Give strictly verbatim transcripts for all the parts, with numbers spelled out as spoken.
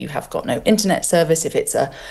you have got no internet service, if it's a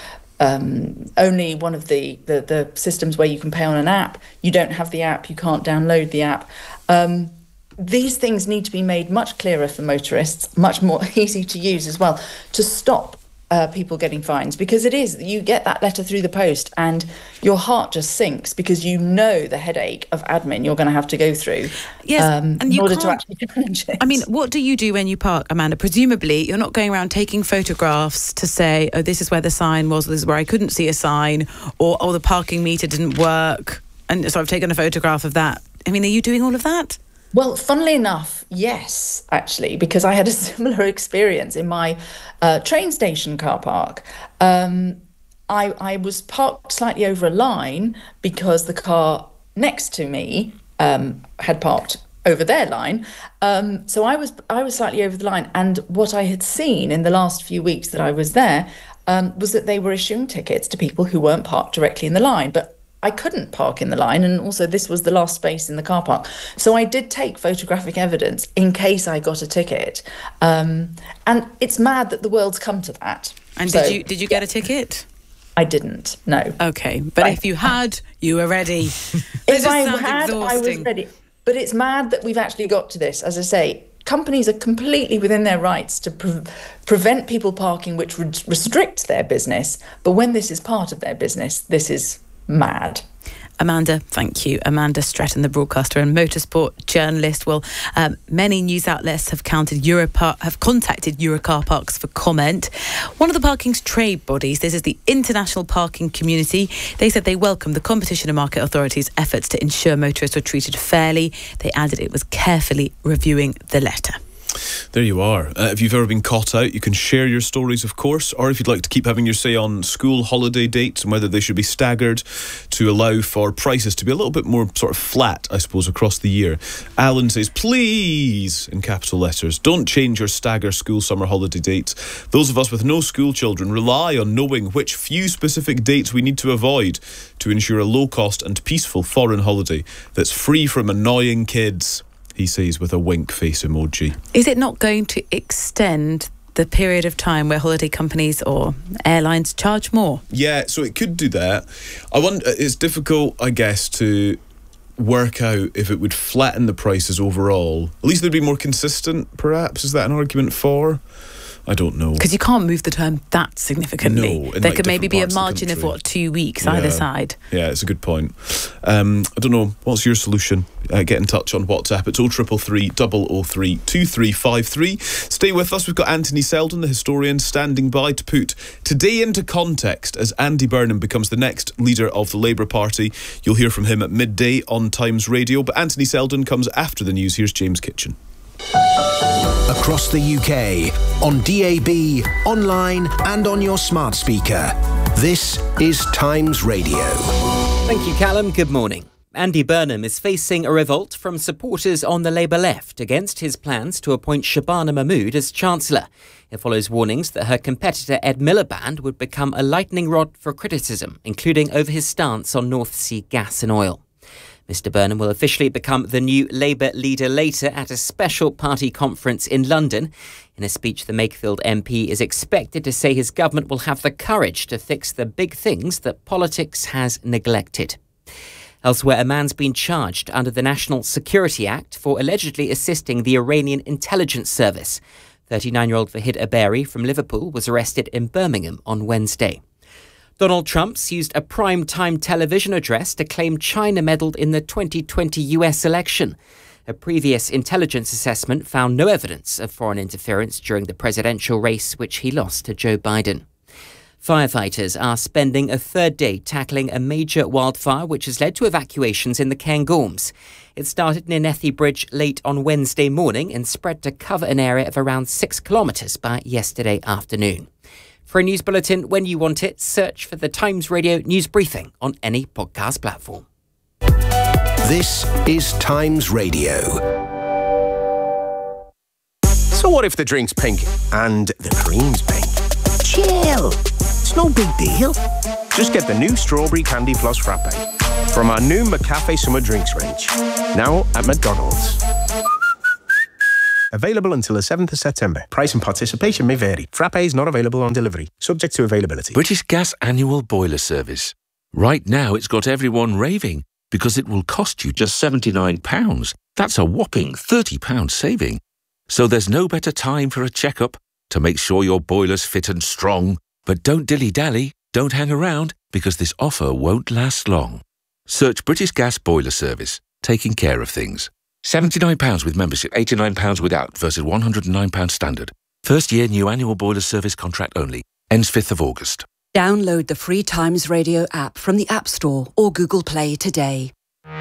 um, only one of the, the, the systems where you can pay on an app, you don't have the app, you can't download the app. Um, these things need to be made much clearer for motorists, much more easy to use as well, to stop Uh, people getting fines, because it is, you get that letter through the post and your heart just sinks because you know the headache of admin you're going to have to go through. Yes, um, and you in order can't, to actually challenge it. I mean, what do you do when you park, Amanda? Presumably you're not going around taking photographs to say, oh, this is where the sign was, this is where I couldn't see a sign, or oh, the parking meter didn't work, and so I've taken a photograph of that. I mean, are you doing all of that? Well, funnily enough, yes, actually, because I had a similar experience in my uh, train station car park. Um, I, I was parked slightly over a line because the car next to me um, had parked over their line. Um, so I was I was slightly over the line. And what I had seen in the last few weeks that I was there um, was that they were issuing tickets to people who weren't parked directly in the line. But I couldn't park in the line, and also this was the last space in the car park. So I did take photographic evidence in case I got a ticket. Um, and it's mad that the world's come to that. And so, did you did you get a ticket? I didn't, no. Okay, but I, if you had, you were ready. If I had, exhausting. I was ready. But it's mad that we've actually got to this. As I say, companies are completely within their rights to pre- prevent people parking, which re- restricts their business. But when this is part of their business, this is mad. Amanda, thank you. Amanda Stretton, the broadcaster and motorsport journalist. Well, um, many news outlets have counted Europar- have contacted Eurocar Parks for comment. One of the parking's trade bodies, this is the International Parking Community, they said they welcomed the Competition and Market Authority's efforts to ensure motorists were treated fairly. They added it was carefully reviewing the letter. There you are. Uh, if you've ever been caught out, you can share your stories, of course, or if you'd like to keep having your say on school holiday dates and whether they should be staggered to allow for prices to be a little bit more sort of flat, I suppose, across the year. Alan says, please, in capital letters, don't change your stagger school summer holiday dates. Those of us with no school children rely on knowing which few specific dates we need to avoid to ensure a low-cost and peaceful foreign holiday that's free from annoying kids, he says with a wink face emoji. Is it not going to extend the period of time where holiday companies or airlines charge more? Yeah, so it could do that. I wonder, it's difficult, I guess, to work out if it would flatten the prices overall. At least they'd be more consistent, perhaps. Is that an argument for? I don't know. Because you can't move the term that significantly. No, there like could maybe be a margin of, of, what, two weeks yeah. either side. Yeah, it's a good point. Um, I don't know. What's your solution? Uh, get in touch on WhatsApp. It's oh triple three, double oh three, two three five three. Stay with us. We've got Anthony Seldon, the historian, standing by to put today into context as Andy Burnham becomes the next leader of the Labour Party. You'll hear from him at midday on Times Radio. But Anthony Seldon comes after the news. Here's James Kitchen. Across the U K, on D A B, online and on your smart speaker. This is Times Radio. Thank you, Callum. Good morning. Andy Burnham is facing a revolt from supporters on the Labour left against his plans to appoint Shabana Mahmood as Chancellor. It follows warnings that her competitor Ed Miliband would become a lightning rod for criticism, including over his stance on North Sea gas and oil. Mister Burnham will officially become the new Labour leader later at a special party conference in London. In a speech, the Makefield M P is expected to say his government will have the courage to fix the big things that politics has neglected. Elsewhere, a man's been charged under the National Security Act for allegedly assisting the Iranian intelligence service. thirty-nine-year-old Vahid Aberi from Liverpool was arrested in Birmingham on Wednesday. Donald Trump's used a prime-time television address to claim China meddled in the twenty twenty U S election. A previous intelligence assessment found no evidence of foreign interference during the presidential race, which he lost to Joe Biden. Firefighters are spending a third day tackling a major wildfire which has led to evacuations in the Cairngorms. It started near Nethy Bridge late on Wednesday morning and spread to cover an area of around six kilometres by yesterday afternoon. For a news bulletin when you want it, search for the Times Radio News Briefing on any podcast platform. This is Times Radio. So what if the drink's pink and the cream's pink? Chill. It's no big deal. Just get the new Strawberry Candy Plus Frappe from our new McCafe Summer Drinks range. Now at McDonald's. Available until the seventh of September. Price and participation may vary. Frappe is not available on delivery. Subject to availability. British Gas Annual Boiler Service. Right now it's got everyone raving because it will cost you just seventy-nine pounds. That's a whopping thirty pounds saving. So there's no better time for a checkup to make sure your boiler's fit and strong. But don't dilly-dally, don't hang around, because this offer won't last long. Search British Gas Boiler Service, taking care of things. seventy-nine pounds with membership, eighty-nine pounds without versus one hundred and nine pounds standard. First year new annual boiler service contract only. Ends fifth of August. Download the free Times Radio app from the App Store or Google Play today.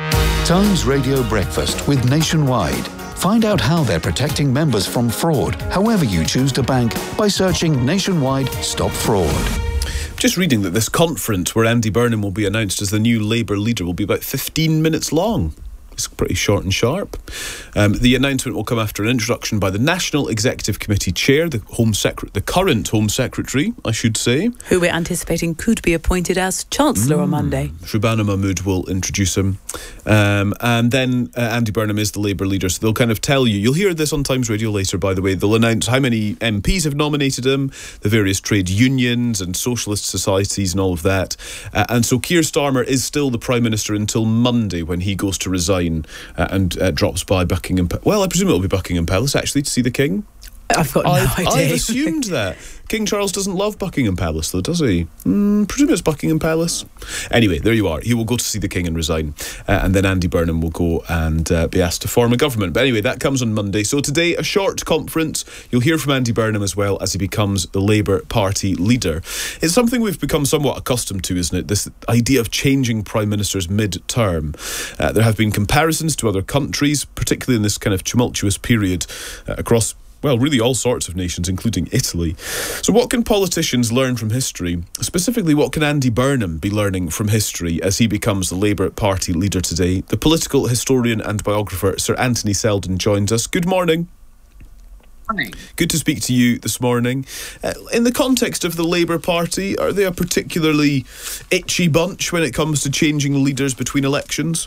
Times Radio Breakfast with Nationwide. Find out how they're protecting members from fraud, however you choose to bank, by searching Nationwide Stop Fraud. Just reading that this conference where Andy Burnham will be announced as the new Labour leader will be about fifteen minutes long. It's pretty short and sharp. Um, the announcement will come after an introduction by the National Executive Committee Chair, the Home Secretary, the current Home Secretary, I should say. Who we're anticipating could be appointed as Chancellor mm. on Monday. Shabana Mahmood will introduce him. Um, and then uh, Andy Burnham is the Labour leader, so they'll kind of tell you. You'll hear this on Times Radio later, by the way. They'll announce how many M Ps have nominated him, the various trade unions and socialist societies and all of that. Uh, and so Keir Starmer is still the Prime Minister until Monday, when he goes to resign. Uh, and uh, drops by Buckingham Palace. Well, I presume it'll be Buckingham Palace, actually, to see the King. I've got no I've, idea. I've assumed that. King Charles doesn't love Buckingham Palace, though, does he? Mm, presume it's Buckingham Palace. Anyway, there you are. He will go to see the King and resign. Uh, and then Andy Burnham will go and uh, be asked to form a government. But anyway, that comes on Monday. So today, a short conference. You'll hear from Andy Burnham as well as he becomes the Labour Party leader. It's something we've become somewhat accustomed to, isn't it? This idea of changing Prime Ministers mid-term. Uh, there have been comparisons to other countries, particularly in this kind of tumultuous period uh, across well, really all sorts of nations, including Italy. So what can politicians learn from history? Specifically, what can Andy Burnham be learning from history as he becomes the Labour Party leader today? The political historian and biographer Sir Anthony Seldon joins us. Good morning. Morning. Good to speak to you this morning. Uh, in the context of the Labour Party, are they a particularly itchy bunch when it comes to changing leaders between elections?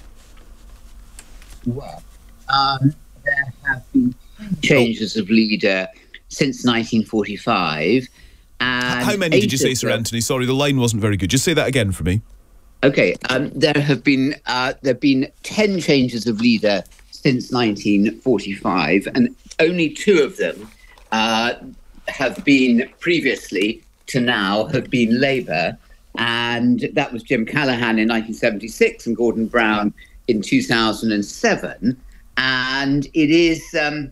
Well, um, there have been changes of leader since nineteen forty-five. And how many did you say, Sir Anthony? Sorry, the line wasn't very good. Just say that again for me. Okay, um, there have been uh, there have been ten changes of leader since nineteen forty-five, and only two of them uh, have been previously to now have been Labour, and that was Jim Callaghan in nineteen seventy-six and Gordon Brown in two thousand seven, and it is. Um,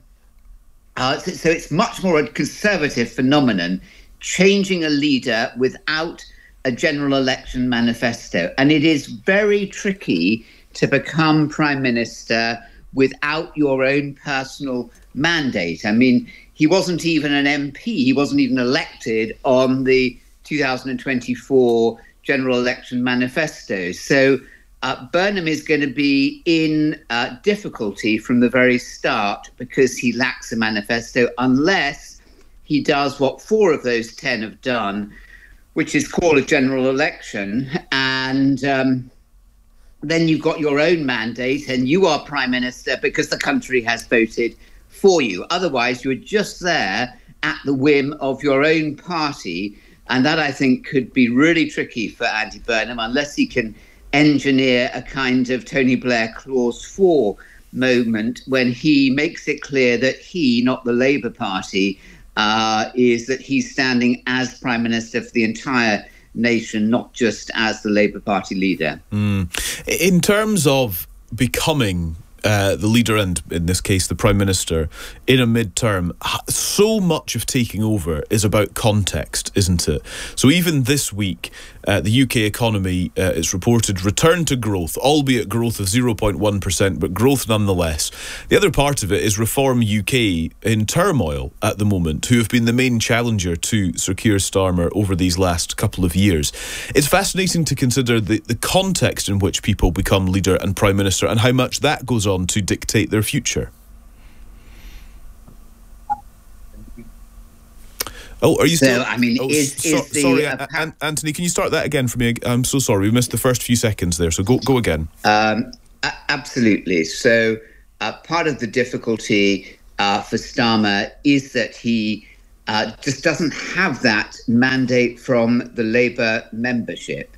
Uh, so, so it's much more a conservative phenomenon, changing a leader without a general election manifesto. And it is very tricky to become prime minister without your own personal mandate. I mean, he wasn't even an M P. He wasn't even elected on the two thousand twenty-four general election manifesto. So Uh, Burnham is going to be in uh, difficulty from the very start because he lacks a manifesto, unless he does what four of those ten have done, which is call a general election. And um, then you've got your own mandate and you are prime minister because the country has voted for you. Otherwise, you're just there at the whim of your own party. And that, I think, could be really tricky for Andy Burnham unless he can engineer a kind of Tony Blair clause four moment when he makes it clear that he, not the Labour Party, uh, is that he's standing as Prime Minister for the entire nation, not just as the Labour Party leader. Mm. In terms of becoming Uh, the leader and, in this case, the Prime Minister, in a midterm, so much of taking over is about context, isn't it? So even this week, uh, the U K economy uh, is reported return to growth, albeit growth of zero point one percent, but growth nonetheless. The other part of it is Reform U K in turmoil at the moment, who have been the main challenger to Sir Keir Starmer over these last couple of years. It's fascinating to consider the, the context in which people become leader and Prime Minister and how much that goes on to dictate their future. Oh, are you still? So, I mean, oh, is, so, is the, sorry, uh, An- Anthony, can you start that again for me? I'm so sorry, we missed the first few seconds there, so go go again. Um, a- absolutely. So uh, part of the difficulty uh, for Starmer is that he uh, just doesn't have that mandate from the Labour membership.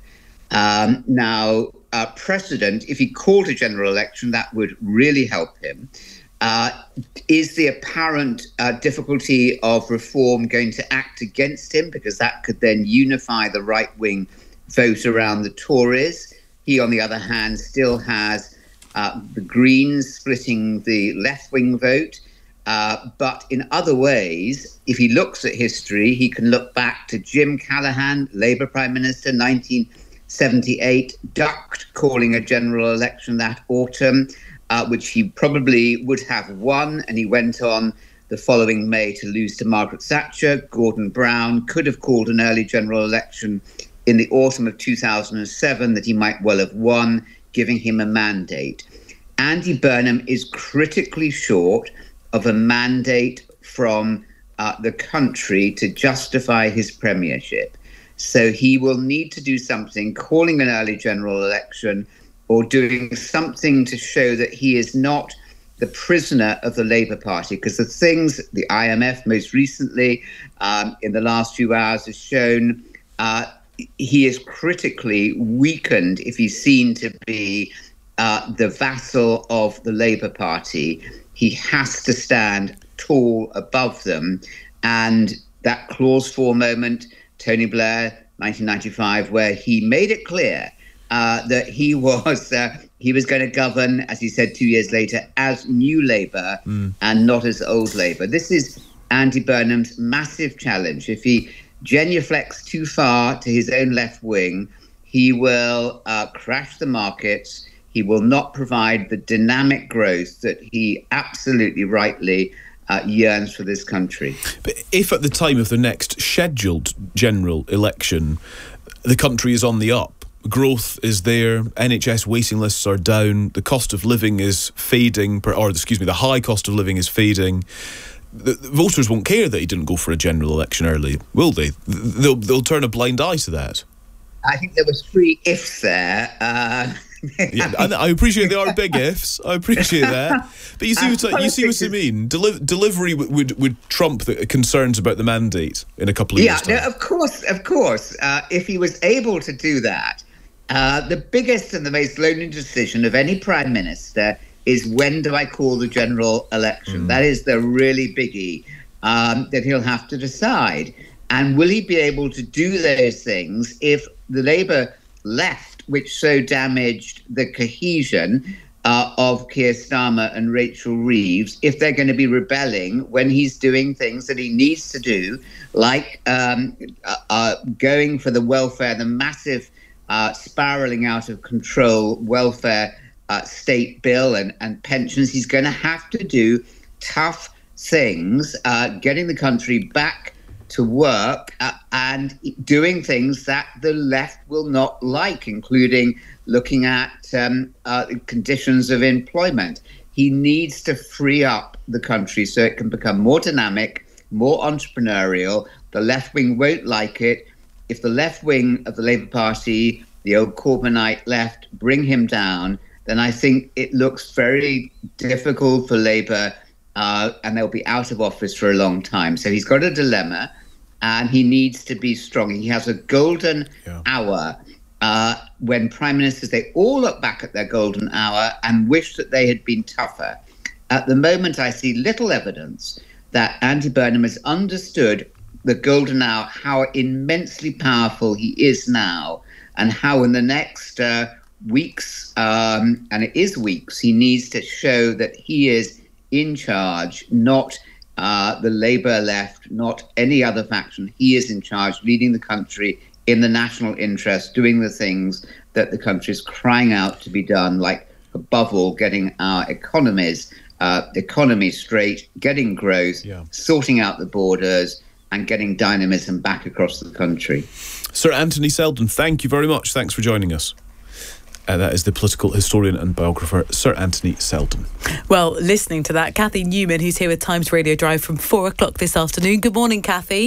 Um, now, uh, precedent, if he called a general election, that would really help him. Uh, is the apparent uh, difficulty of reform going to act against him? Because that could then unify the right-wing vote around the Tories. He, on the other hand, still has uh, the Greens splitting the left-wing vote. Uh, but in other ways, if he looks at history, he can look back to Jim Callaghan, Labour Prime Minister, nineteen seventy-eight, ducked calling a general election that autumn, uh, which he probably would have won. And he went on the following May to lose to Margaret Thatcher. Gordon Brown could have called an early general election in the autumn of two thousand seven that he might well have won, giving him a mandate. Andy Burnham is critically short of a mandate from uh, the country to justify his premiership. So he will need to do something, calling an early general election or doing something to show that he is not the prisoner of the Labour Party, because the things the I M F most recently um, in the last few hours has shown uh, he is critically weakened if he's seen to be uh, the vassal of the Labour Party. He has to stand tall above them. And that clause four moment, Tony Blair, nineteen ninety-five, where he made it clear uh, that he was uh, he was going to govern, as he said two years later, as New Labour mm. and not as Old Labour. This is Andy Burnham's massive challenge. If he genuflects too far to his own left wing, he will uh, crash the markets. He will not provide the dynamic growth that he absolutely rightly uh, yearns for this country. But if at the time of the next scheduled general election, the country is on the up, growth is there, N H S waiting lists are down, the cost of living is fading, or excuse me, the high cost of living is fading, the, the voters won't care that he didn't go for a general election early, will they? They'll, they'll turn a blind eye to that. I think there was three ifs there. Uh yeah, and I appreciate they are big ifs. I appreciate that, but you see what I, you see what I mean. Deli- delivery would, would would trump the concerns about the mandate in a couple of yeah, years' time. Yeah, of course, of course. Uh, if he was able to do that, uh, the biggest and the most lonely decision of any prime minister is when do I call the general election? Mm. That is the really biggie um, that he'll have to decide. And will he be able to do those things if the Labour left, which so damaged the cohesion uh, of Keir Starmer and Rachel Reeves, if they're going to be rebelling when he's doing things that he needs to do, like um, uh, uh, going for the welfare, the massive uh, spiralling out of control welfare uh, state bill and, and pensions. He's going to have to do tough things, uh, getting the country back to work uh, and doing things that the left will not like, including looking at um, uh, conditions of employment. He needs to free up the country so it can become more dynamic, more entrepreneurial. The left wing won't like it. If the left wing of the Labour Party, the old Corbynite left, bring him down, then I think it looks very difficult for Labour uh, and they'll be out of office for a long time. So he's got a dilemma. And he needs to be strong. He has a golden yeah. hour uh, when prime ministers, they all look back at their golden hour and wish that they had been tougher. At the moment, I see little evidence that Andy Burnham has understood the golden hour, how immensely powerful he is now, and how in the next uh, weeks, um, and it is weeks, he needs to show that he is in charge, not Uh, the Labour left, not any other faction. He is in charge, leading the country in the national interest, doing the things that the country is crying out to be done, like, above all, getting our economies, uh, economy straight, getting growth, yeah. sorting out the borders, and getting dynamism back across the country. Sir Anthony Seldon, thank you very much. Thanks for joining us. Uh, that is the political historian and biographer, Sir Anthony Seldon. Well, listening to that, Cathy Newman, who's here with Times Radio Drive from four o'clock this afternoon. Good morning, Cathy.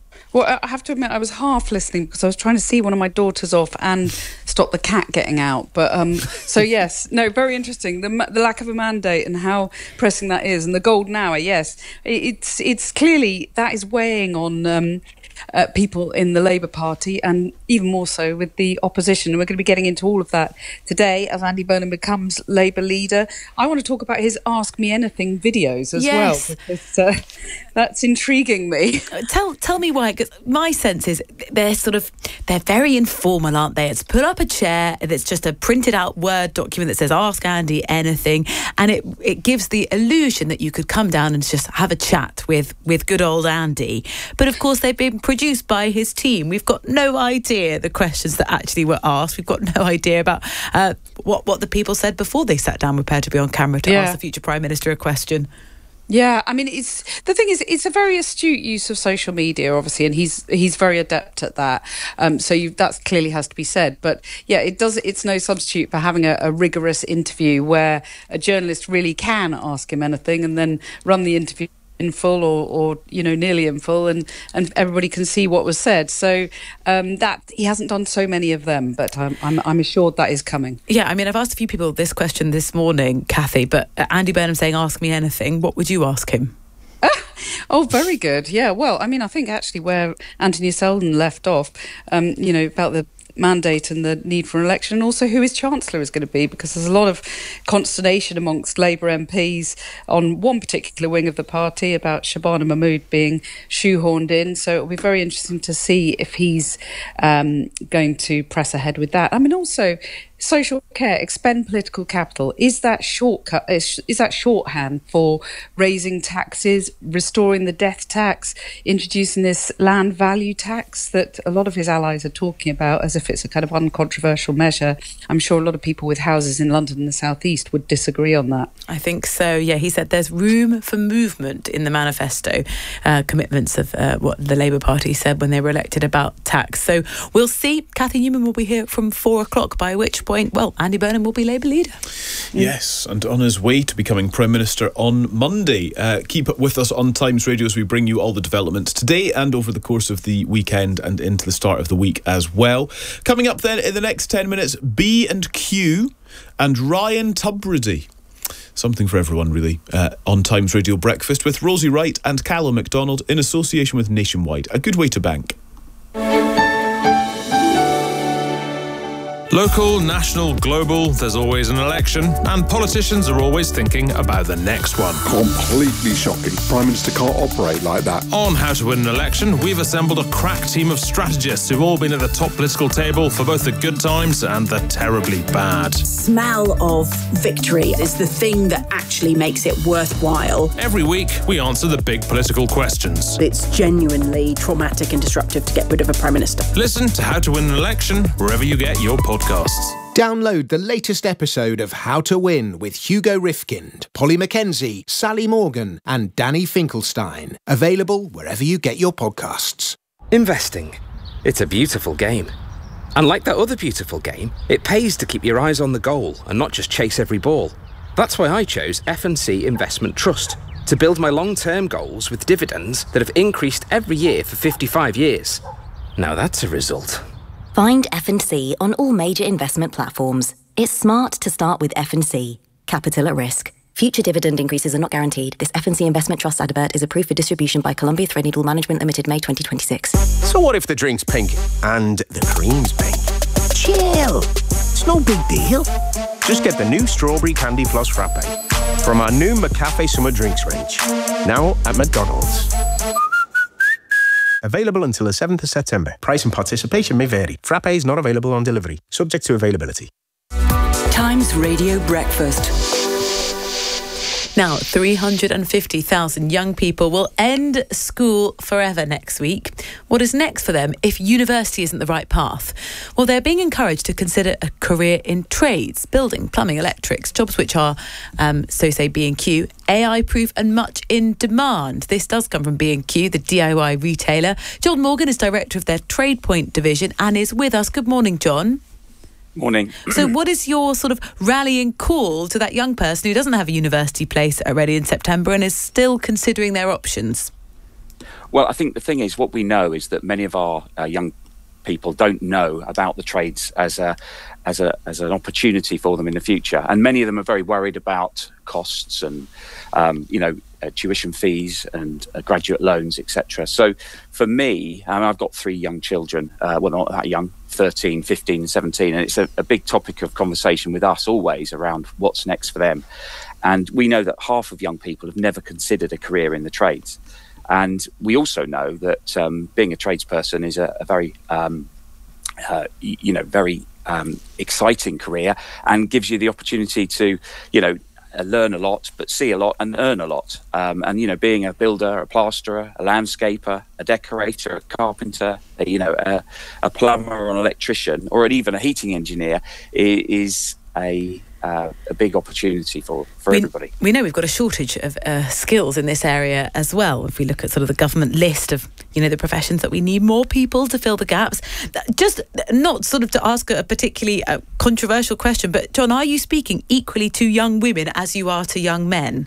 Well, I have to admit, I was half listening because I was trying to see one of my daughters off and stop the cat getting out. But um, so, yes, no, very interesting. The, the lack of a mandate and how pressing that is. And the golden hour, yes. It's, it's clearly that is weighing on um, uh, people in the Labour Party and even more so with the opposition. And we're going to be getting into all of that today as Andy Burnham becomes Labour leader. I want to talk about his Ask Me Anything videos as yes. well. Because, uh, that's intriguing me. Tell tell me why, because my sense is they're sort of, they're very informal, aren't they? It's put up a chair, it's just a printed out Word document that says Ask Andy Anything, and it it gives the illusion that you could come down and just have a chat with, with good old Andy. But of course, they've been produced by his team. We've got no idea the questions that actually were asked. We've got no idea about uh, what, what the people said before they sat down prepared to be on camera to yeah. ask the future Prime Minister a question. Yeah, I mean, it's the thing is, it's a very astute use of social media, obviously, and he's he's very adept at that. Um, so you, that clearly has to be said. But yeah, it does. It's no substitute for having a, a rigorous interview where a journalist really can ask him anything and then run the interview in full or, or you know, nearly in full, and, and everybody can see what was said. So um, that he hasn't done so many of them, but I'm, I'm I'm assured that is coming. Yeah, I mean, I've asked a few people this question this morning, Kathy, but Andy Burnham saying, ask me anything. What would you ask him? Oh, very good. Yeah, well, I mean, I think actually where Anthony Seldon left off, um, you know, about the mandate and the need for an election, and also who his Chancellor is going to be, because there's a lot of consternation amongst Labour M Ps on one particular wing of the party about Shabana Mahmood being shoehorned in. So it'll be very interesting to see if he's um, going to press ahead with that. I mean, also, social care, expend political capital. Is that shortcut? Is, is that shorthand for raising taxes, restoring the death tax, introducing this land value tax that a lot of his allies are talking about as if it's a kind of uncontroversial measure? I'm sure a lot of people with houses in London and the South East would disagree on that. I think so, yeah. He said there's room for movement in the manifesto uh, commitments of uh, what the Labour Party said when they were elected about tax. So we'll see. Cathy Newman will be here from four o'clock, by which point, well, Andy Burnham will be Labour leader. Yes, and on his way to becoming Prime Minister on Monday. Uh, keep it with us on Times Radio as we bring you all the developments today and over the course of the weekend and into the start of the week as well. Coming up then in the next ten minutes, B and Q and Ryan Tubridy. Something for everyone, really, uh, on Times Radio Breakfast with Rosie Wright and Callum MacDonald in association with Nationwide. A good way to bank. Local, national, global, there's always an election, and politicians are always thinking about the next one. Completely shocking. Prime Minister can't operate like that. On How to Win an Election, we've assembled a crack team of strategists who've all been at the top political table for both the good times and the terribly bad. Smell of victory is the thing that actually makes it worthwhile. Every week, we answer the big political questions. It's genuinely traumatic and disruptive to get rid of a Prime Minister. Listen to How to Win an Election wherever you get your podcast. Download the latest episode of How to Win with Hugo Rifkind, Polly Mackenzie, Sally Morgan and Danny Finkelstein. Available wherever you get your podcasts. Investing. It's a beautiful game. And like that other beautiful game, it pays to keep your eyes on the goal and not just chase every ball. That's why I chose F and C Investment Trust, to build my long-term goals with dividends that have increased every year for fifty-five years. Now that's a result. Find F and C on all major investment platforms. It's smart to start with F and C. Capital at risk. Future dividend increases are not guaranteed. This F and C Investment Trust advert is approved for distribution by Columbia Threadneedle Management Limited, May twenty twenty-six. So what if the drink's pink and the cream's pink? Chill. It's no big deal. Just get the new Strawberry Candy Floss Frappe from our new McCafe Summer Drinks range. Now at McDonald's. Available until the seventh of September. Price and participation may vary. Frappe is not available on delivery. Subject to availability. Times Radio Breakfast. Now, three hundred fifty thousand young people will end school forever next week. What is next for them if university isn't the right path? Well, they're being encouraged to consider a career in trades, building, plumbing, electrics, jobs which are, um, so say B and Q, A I-proof and much in demand. This does come from B and Q, the D I Y retailer. John Morgan is director of their TradePoint division and is with us. Good morning, John. Morning. So what is your sort of rallying call to that young person who doesn't have a university place already in September and is still considering their options? Well, I think the thing is, what we know is that many of our uh, young people don't know about the trades as a as a as an opportunity for them in the future, and many of them are very worried about costs and um, you know uh, tuition fees and uh, graduate loans, et cetera. So for me, um, I've got three young children, uh, well, not that young, thirteen, fifteen, seventeen, and it's a, a big topic of conversation with us always around what's next for them. And we know that half of young people have never considered a career in the trades. And we also know that um, being a tradesperson is a, a very, um, uh, you know, very um, exciting career, and gives you the opportunity to, you know, uh, learn a lot, but see a lot and earn a lot. Um, and, you know, being a builder, a plasterer, a landscaper, a decorator, a carpenter, a, you know, a, a plumber or an electrician, or even a heating engineer is a Uh, a big opportunity for, for we, everybody. We know we've got a shortage of uh, skills in this area as well. If we look at sort of the government list of, you know, the professions that we need more people to fill the gaps. Just not sort of to ask a particularly uh, controversial question, but John, are you speaking equally to young women as you are to young men?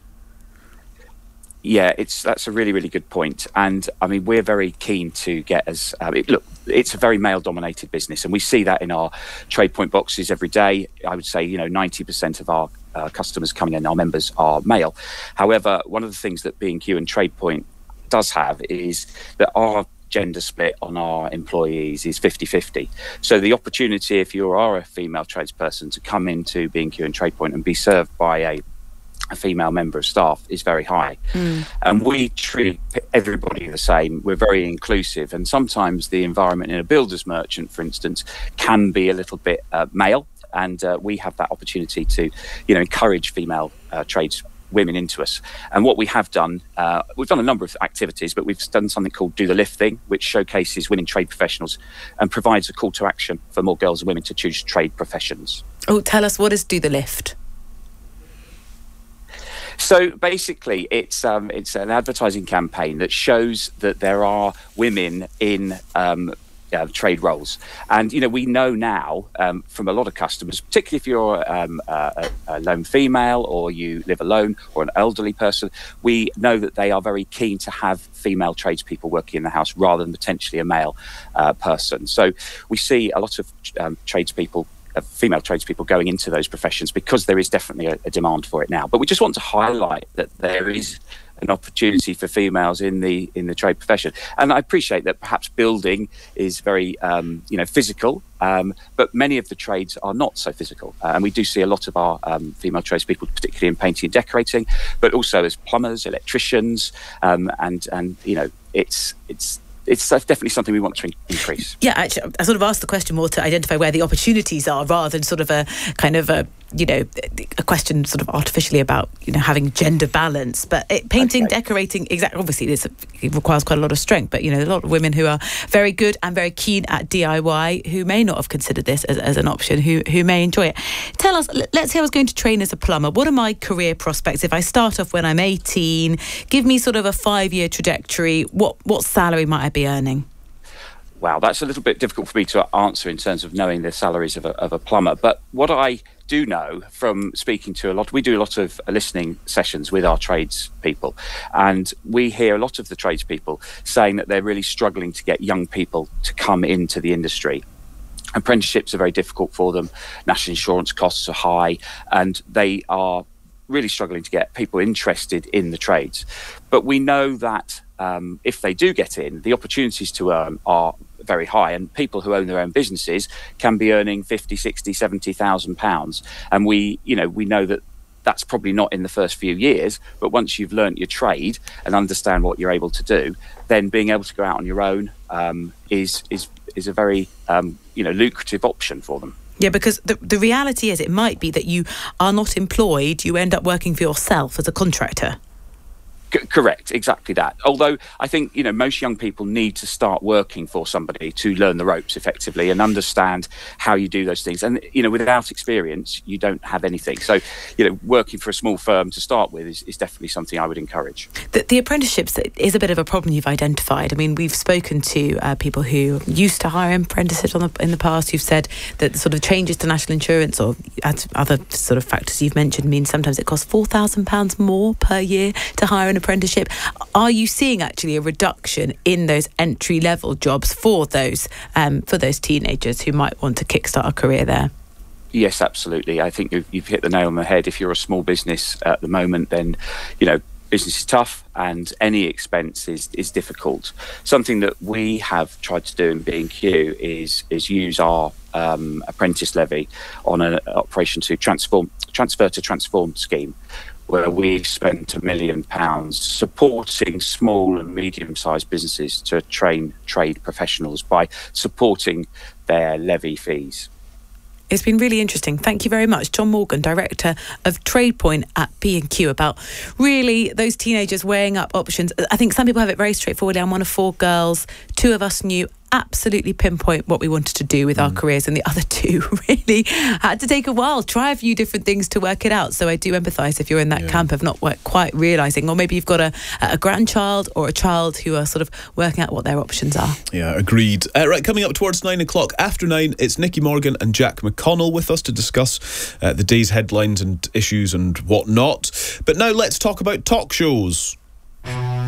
Yeah, it's that's a really, really good point. And I mean, we're very keen to get as uh, it, look, it's a very male-dominated business, and we see that in our TradePoint boxes every day. I would say, you know, ninety percent of our uh, customers coming in, our members, are male. However, one of the things that B and Q and TradePoint does have is that our gender split on our employees is fifty-fifty. So the opportunity, if you are a female tradesperson, to come into B and Q and TradePoint and be served by a a female member of staff is very high. Mm. And we treat everybody the same. We're very inclusive, and sometimes the environment in a builder's merchant, for instance, can be a little bit uh, male, and uh, we have that opportunity to, you know, encourage female uh, trades women into us. And what we have done, uh, we've done a number of activities, but we've done something called Do the Lifting, which showcases women trade professionals and provides a call to action for more girls and women to choose trade professions. Oh, tell us, what is Do the Lift? So basically, it's um, it's an advertising campaign that shows that there are women in um, uh, trade roles. And, you know, we know now um, from a lot of customers, particularly if you're um, a, a lone female or you live alone or an elderly person, we know that they are very keen to have female tradespeople working in the house rather than potentially a male uh, person. So we see a lot of um, tradespeople Of female tradespeople going into those professions because there is definitely a, a demand for it now. But we just want to highlight that there is an opportunity for females in the in the trade profession. And I appreciate that perhaps building is very um, you know physical, um, but many of the trades are not so physical. Uh, and we do see a lot of our um, female tradespeople, particularly in painting and decorating, but also as plumbers, electricians, um, and and you know it's it's. It's definitely something we want to increase. Yeah, actually, I sort of asked the question more to identify where the opportunities are rather than sort of a kind of a, you know, a question sort of artificially about, you know, having gender balance. But it, painting, okay. decorating, exactly, obviously it, is, it requires quite a lot of strength. But, you know, a lot of women who are very good and very keen at D I Y who may not have considered this as, as an option, who who may enjoy it. Tell us, let's say I was going to train as a plumber. What are my career prospects? If I start off when I'm eighteen, give me sort of a five-year trajectory. What, what salary might I be earning? Wow, that's a little bit difficult for me to answer in terms of knowing the salaries of a, of a plumber. But what I do know from speaking to a lot, we do a lot of listening sessions with our tradespeople, and we hear a lot of the tradespeople saying that they're really struggling to get young people to come into the industry. Apprenticeships are very difficult for them. National insurance costs are high, and they are really struggling to get people interested in the trades. But we know that um, if they do get in, the opportunities to earn are very high, and people who own their own businesses can be earning fifty, sixty, seventy thousand pounds. And we, you know, we know that that's probably not in the first few years, but once you've learnt your trade and understand what you're able to do, then being able to go out on your own um, is is is a very um, you know lucrative option for them. Yeah, because the the reality is it might be that you are not employed, you end up working for yourself as a contractor. C- correct, exactly that. Although I think, you know, most young people need to start working for somebody to learn the ropes effectively and understand how you do those things. And, you know, without experience, you don't have anything. So, you know, working for a small firm to start with is, is definitely something I would encourage. The, the apprenticeships is a bit of a problem you've identified. I mean, we've spoken to uh, people who used to hire apprentices on the, in the past. You've said that the sort of changes to national insurance or other sort of factors you've mentioned mean sometimes it costs four thousand pounds more per year to hire an apprenticeship. Are you seeing actually a reduction in those entry level jobs for those um, for those teenagers who might want to kickstart a career there? Yes, absolutely. I think you've, you've hit the nail on the head. If you're a small business at the moment, then, you know, business is tough and any expense is, is difficult. Something that we have tried to do in B and Q is is use our um, apprentice levy on an operation to transform transfer to transform scheme, where we've spent a million pounds supporting small and medium-sized businesses to train trade professionals by supporting their levy fees. It's been really interesting. Thank you very much. John Morgan, Director of TradePoint at B and Q, about really those teenagers weighing up options. I think some people have it very straightforward. I'm one of four girls. Two of us knew absolutely pinpoint what we wanted to do with mm. our careers, and the other two really had to take a while, try a few different things to work it out. So I do empathise if you're in that yeah. camp of not quite realising, or maybe you've got a, a grandchild or a child who are sort of working out what their options are. Yeah, agreed. Uh, right, coming up towards nine o'clock, after nine, it's Nicky Morgan and Jack McConnell with us to discuss uh, the day's headlines and issues and whatnot. But now let's talk about talk shows.